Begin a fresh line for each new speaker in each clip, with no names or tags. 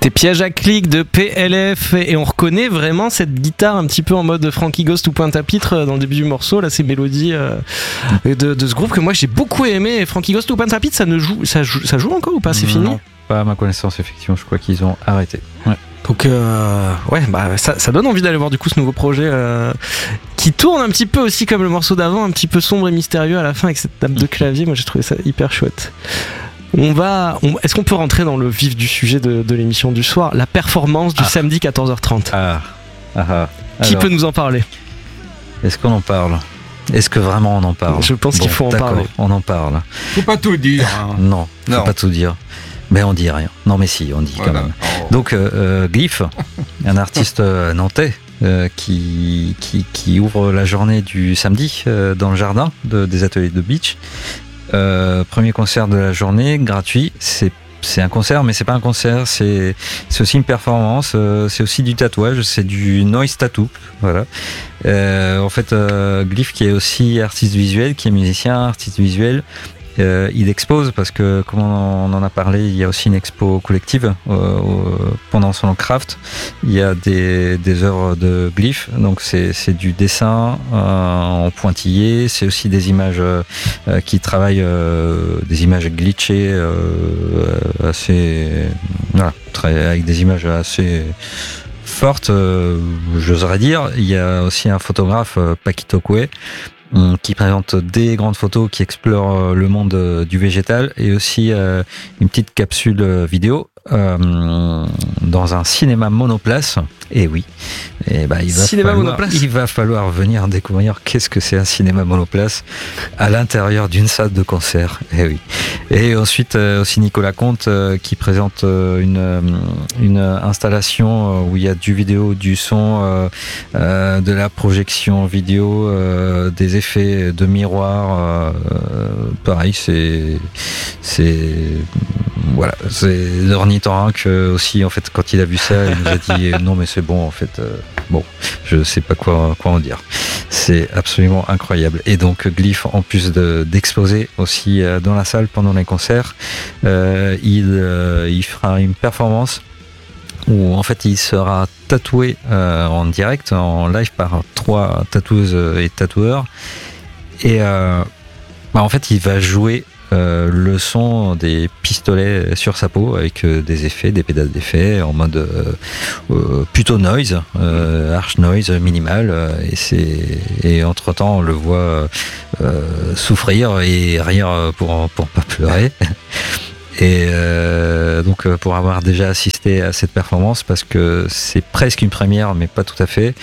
C'était Piège à clic de PLF et on reconnaît vraiment cette guitare un petit peu en mode Frankie Ghost ou Pointe-à-Pitre dans le début du morceau, là ces mélodies de ce groupe que moi j'ai beaucoup aimé. Frankie Ghost ou Pointe-à-Pitre, ça joue encore ou pas? C'est fini?
Non, pas à ma connaissance, effectivement, je crois qu'ils ont arrêté. Ouais.
Donc ça donne envie d'aller voir du coup ce nouveau projet qui tourne un petit peu aussi comme le morceau d'avant, un petit peu sombre et mystérieux à la fin avec cette table de clavier. Moi j'ai trouvé ça hyper chouette. Est-ce qu'on peut rentrer dans le vif du sujet de l'émission du soir, la performance du samedi 14h30? Qui peut nous en parler?
Est-ce qu'on en parle? Est-ce que vraiment on en parle?
Je pense qu'il faut en parler.
On en parle.
Faut pas tout dire. Hein.
Non, faut pas tout dire. Mais on dit rien. Non, mais si, on dit quand même. Donc, Glyph, un artiste nantais qui ouvre la journée du samedi dans le jardin des ateliers de beach. Premier concert de la journée, gratuit. C'est un concert, mais c'est pas un concert, c'est aussi une performance, c'est aussi du tatouage, c'est du noise tattoo, voilà. En fait, Glyph qui est aussi artiste visuel, qui est musicien, artiste visuel, il expose parce que, comme on en a parlé, il y a aussi une expo collective pendant son craft. Il y a des œuvres de Glyph, donc c'est du dessin en pointillé, c'est aussi des images qui travaillent, des images glitchées, assez, voilà, avec des images assez fortes, j'oserais dire. Il y a aussi un photographe, Paquito Coué, qui présente des grandes photos qui explorent le monde du végétal et aussi une petite capsule vidéo dans un cinéma monoplace. Et oui, il va falloir venir découvrir qu'est-ce que c'est un cinéma monoplace à l'intérieur d'une salle de concert. Et oui. Et ensuite aussi Nicolas Comte qui présente une installation où il y a du vidéo, du son, de la projection vidéo, des effets de miroir. Pareil, c'est l'ornithorynque aussi. En fait, quand il a vu ça, il nous a dit non mais c'est bon en fait. Je sais pas quoi en dire. C'est absolument incroyable. Et donc Glyph, en plus d'exposer aussi dans la salle pendant les concerts, il fera une performance où en fait il sera tatoué en direct, en live par 3 tatoueuses et tatoueurs. Et en fait il va jouer le son des pistolets sur sa peau avec des effets, des pédales d'effets en mode plutôt noise, harsh noise minimal, et entre temps on le voit souffrir et rire pour pas pleurer. Et donc pour avoir déjà assisté à cette performance, parce que c'est presque une première mais pas tout à fait,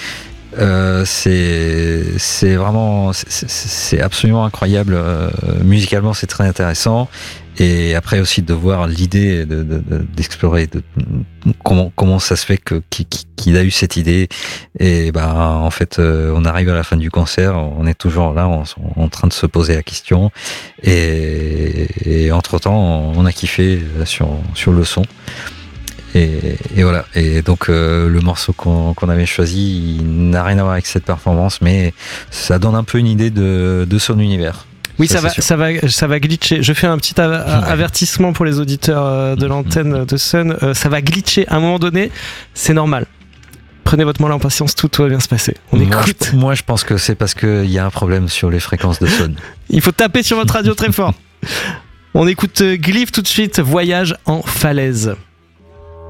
c'est vraiment c'est absolument incroyable. Musicalement c'est très intéressant, et après aussi de voir l'idée d'explorer comment ça se fait qu'il a eu cette idée. Et en fait on arrive à la fin du concert, on est toujours là en train de se poser la question, et entre temps on a kiffé sur le son. Et voilà. Et donc le morceau qu'on avait choisi, il n'a rien à voir avec cette performance, mais ça donne un peu une idée de son univers.
Oui, ça va glitcher. Je fais un petit avertissement pour les auditeurs de l'antenne de Sun. Ça va glitcher à un moment donné, c'est normal. Prenez votre mal en patience, tout va bien se passer. Écoute.
Moi, je pense que c'est parce qu'il y a un problème sur les fréquences de Sun.
Il faut taper sur votre radio très fort. On écoute Glyph tout de suite, Voyage en falaise.